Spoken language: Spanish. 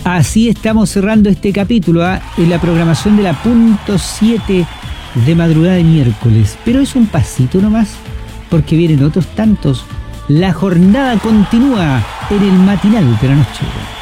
Así estamos cerrando este capítulo en la programación de la punto 7 de madrugada de miércoles. Pero es un pasito nomás, porque vienen otros tantos. La jornada continúa en el matinal de la noche.